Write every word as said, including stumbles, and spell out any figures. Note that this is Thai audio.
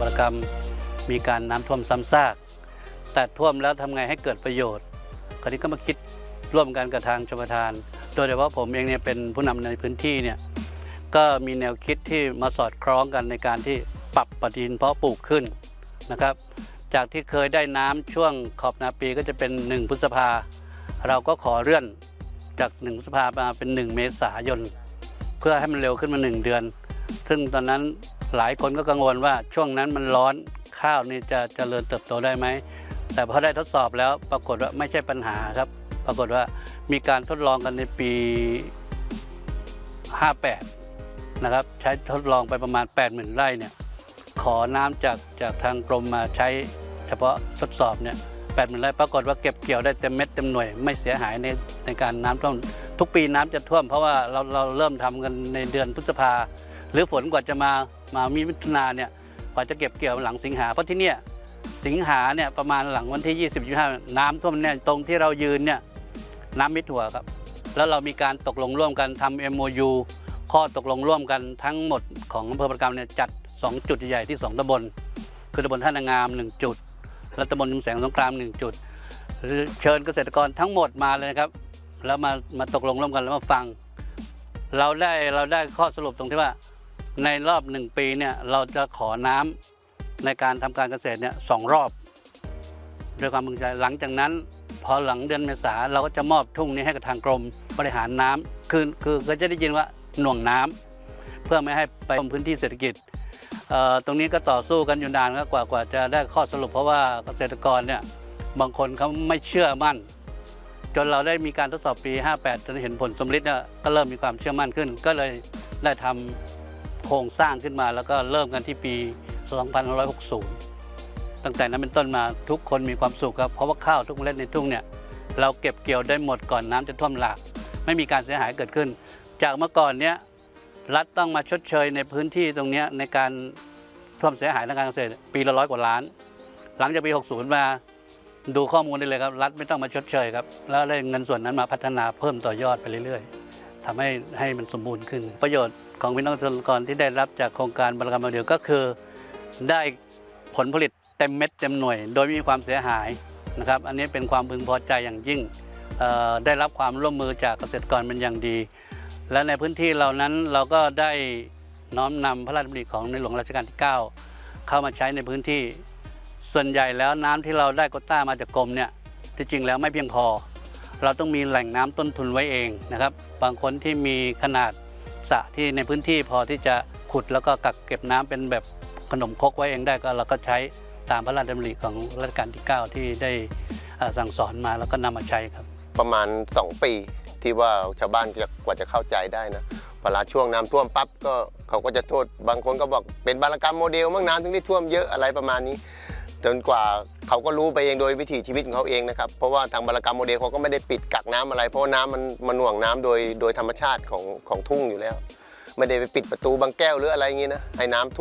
กรรมมีการน้ำท่วมซ้ำซากแต่ท่วมแล้วทำไงให้เกิดประโยชน์คราวนี้ก็มาคิดร่วมกันกับทางชลประทานโดยเฉพาะผมเองเนี่ยเป็นผู้นำในพื้นที่เนี่ยก็มีแนวคิดที่มาสอดคล้องกันในการที่ปรับปฏิทินเพาะปลูกขึ้นนะครับจากที่เคยได้น้ำช่วงขอบนาปีก็จะเป็นหนึ่งพฤษภาเราก็ขอเลื่อนจากหนึ่งพฤษภามาเป็นหนึ่งเมษายนเพื่อให้มันเร็วขึ้นมาหนึ่งเดือนซึ่งตอนนั้นหลายคนก็กังวลว่าช่วงนั้นมันร้อนข้าวนี่จะเจริญเติบโตได้ไหมแต่พอได้ทดสอบแล้วปรากฏว่าไม่ใช่ปัญหาครับปรากฏว่ามีการทดลองกันในปีห้าแปดนะครับใช้ทดลองไปประมาณ แปดหมื่น ไร่เนี่ยขอน้ำจากจากทางกรมมาใช้เฉพาะทดสอบเนี่ยแปดหมื่น ไร่ปรากฏว่าเก็บเกี่ยวได้เต็มเม็ดเต็มหน่วยไม่เสียหายในในการน้ำท่วมทุกปีน้ำจะท่วมเพราะว่าเราเราเริ่มทำกันในเดือนพฤษภาหรือฝนกว่าจะมามามีมิถุนาเนี่ยกว่าจะเก็บเกี่ยวหลังสิงหาเพราะที่เนี่ยสิงหาเนี่ยประมาณหลังวันที่ยี่สิบ ยี่สิบห้าน้ำท่วมเนี่ยตรงที่เรายืนเนี่ยน้ำมิดหัวครับแล้วเรามีการตกลงร่วมกันทำ เอ็ม โอ ยู ข้อตกลงร่วมกันทั้งหมดของอำเภอประกำเนี่ยจัดสองจุดใหญ่ที่สองตำบลคือตำบลท่านางามหนึ่งจุดและตำบลชุมแสงสงครามหนึ่งจุดเชิญเกษตรกรทั้งหมดมาเลยครับแล้วมามาตกลงร่วมกันแล้วมาฟังเราได้เราได้ข้อสรุปตรงที่ว่าในรอบหนึ่งปีเนี่ยเราจะขอน้ำในการทำการเกษตรเนี่ยสองรอบด้วยความพึงใจหลังจากนั้นพอหลังเดือนเมษาเราก็จะมอบทุ่งนี้ให้กับทางกรมบริหารน้ำคือคือก็จะได้ยินว่าหน่วงน้ำเพื่อไม่ให้ไปพื้นที่เศรษฐกิจตรงนี้ก็ต่อสู้กันอยู่นานกว่ากว่าจะได้ข้อสรุปเพราะว่าเกษตรกรเนี่ยบางคนเขาไม่เชื่อมั่นจนเราได้มีการทดสอบปีห้าแปดจนเห็นผลสำลิดเนี่ยก็เริ่มมีความเชื่อมั่นขึ้นก็เลยได้ทำโครงสร้างขึ้นมาแล้วก็เริ่มกันที่ปีสองพันห้าร้อยหกสิบตั้งแต่นั้นเป็นต้นมาทุกคนมีความสุขครับเพราะว่าข้าวทุกเมล็ดในทุ่งเนี่ยเราเก็บเกี่ยวได้หมดก่อนน้ำจะท่วมหลากไม่มีการเสียหายเกิดขึ้นจากเมื่อก่อนเนี้ยรัฐต้องมาชดเชยในพื้นที่ตรงนี้ในการท่วมเสียหายทางการเกษตรปีละร้อยกว่าล้านหลังจากปีหกสิบมาดูข้อมูลได้เลยครับรัฐไม่ต้องมาชดเชยครับแล้วได้เงินส่วนนั้นมาพัฒนาเพิ่มต่อยอดไปเรื่อยๆทำให้ให้มันสมบูรณ์ขึ้นประโยชน์ของพี่น้องเกษตรกรที่ได้รับจากโครงการบรรกรรมเดียวก็คือได้ผลผลิตเต็มเม็ดเต็มหน่วยโดยไม่มีความเสียหายนะครับอันนี้เป็นความพึงพอใจอย่างยิ่งได้รับความร่วมมือจากเกษตรกรเป็นอย่างดีและในพื้นที่เหล่านั้นเราก็ได้น้อมนำพระราชดำริของในหลวงรัชกาลที่เก้าเข้ามาใช้ในพื้นที่ส่วนใหญ่แล้วน้ำที่เราได้โควต้ามาจากกรมเนี่ยที่จริงแล้วไม่เพียงพอเราต้องมีแหล่งน้ำต้นทุนไว้เองนะครับบางคนที่มีขนาดสระที่ในพื้นที่พอที่จะขุดแล้วก็กักเก็บน้ำเป็นแบบขนมครกไว้เองได้ก็เราก็ใช้ตามพระราชดำริของรัชกาลที่เก้าที่ได้สั่งสอนมาแล้วก็นำมาใช้ครับประมาณสองปีที่ว่าชาวบ้านกว่าจะเข้าใจได้นะเวลาช่วงน้ำท่วมปั๊บก็เขาก็จะโทษบางคนก็บอกเป็นบารกรรมโมเดลมั้งน้ำถึงได้ท่วมเยอะอะไรประมาณนี้จนกว่าเขาก็รู้ไปเองโดยวิถีชีวิตของเขาเองนะครับเพราะว่าทางบารกรรมโมเดลเขาก็ไม่ได้ปิดกักน้ำอะไรเพราะน้ำมันมันหน่วงน้ำโดยโดยธรรมชาติของของทุ่งอยู่แล้วไม่ได้ไปปิดประตูบางแก้วหรืออะไรอย่างนี้นะให้น้ำท่วม